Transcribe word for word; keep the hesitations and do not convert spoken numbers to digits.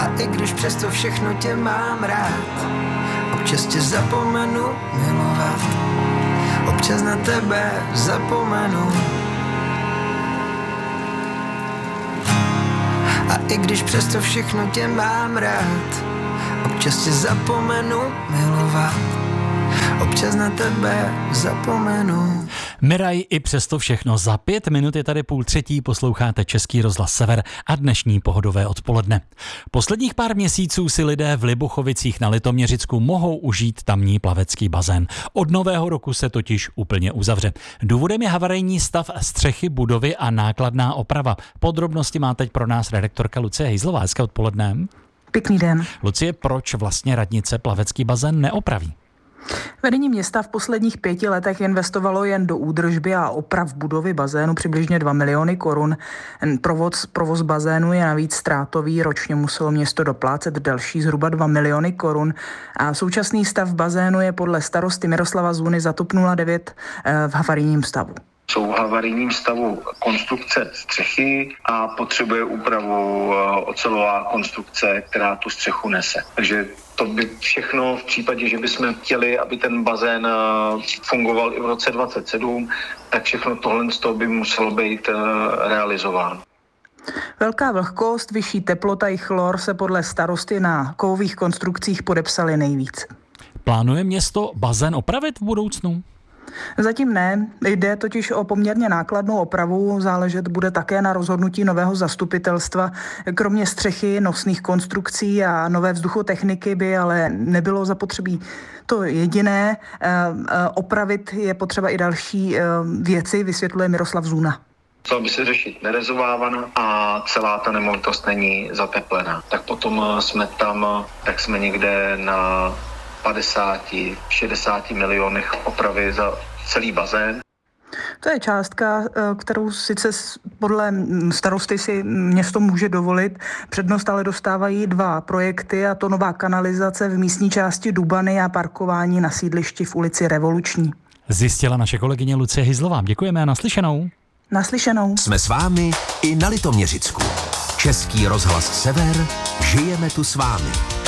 i když přesto všechno tě mám rád, občas tě zapomenu milovat, občas na tebe zapomenu. A i když přesto všechno tě mám rád, občas tě zapomenu milovat, občas na tebe zapomenu. Miraj i přesto všechno. Za pět minut je tady půl třetí, posloucháte Český rozhlas Sever a dnešní pohodové odpoledne. Posledních pár měsíců si lidé v Libuchovicích na Litoměřicku mohou užít tamní plavecký bazén. Od nového roku se totiž úplně uzavře. Důvodem je havarijní stav střechy budovy a nákladná oprava. Podrobnosti má teď pro nás redaktorka Lucie Hejzlová. Hezké odpoledne. Pěkný den. Lucie, proč vlastně radnice plavecký bazén neopraví? Vedení města v posledních pěti letech investovalo jen do údržby a oprav budovy bazénu přibližně dva miliony korun. Provoz, provoz bazénu je navíc ztrátový, ročně muselo město doplácet další zhruba dva miliony korun a současný stav bazénu je podle starosty Miroslava Zůny za TOP nula devět v havarijním stavu. Jsou v havarijním stavu konstrukce střechy a potřebuje úpravu ocelová konstrukce, která tu střechu nese. Takže to by všechno v případě, že bychom chtěli, aby ten bazén fungoval i v roce dvacet sedm, tak všechno tohle z toho by muselo být realizováno. Velká vlhkost, vyšší teplota i chlor se podle starosty na kovových konstrukcích podepsaly nejvíc. Plánuje město bazén opravit v budoucnu? Zatím ne, jde totiž o poměrně nákladnou opravu, záležet bude také na rozhodnutí nového zastupitelstva. Kromě střechy, nosných konstrukcí a nové vzduchotechniky by ale nebylo zapotřebí to jediné. Opravit je potřeba i další věci, vysvětluje Miroslav Zůna. Co by se řešit nerezovávána a celá ta nemovitost není zateplená. Tak potom jsme tam, tak jsme někde na padesát šedesát milionech opravy za celý bazén. To je částka, kterou sice podle starosty si město může dovolit. Přednost ale dostávají dva projekty, a to nová kanalizace v místní části Dubany a parkování na sídlišti v ulici Revoluční. Zjistila naše kolegyně Lucie Hejzlová. Děkujeme a naslyšenou. Naslyšenou. Jsme s vámi i na Litoměřicku. Český rozhlas Sever, žijeme tu s vámi.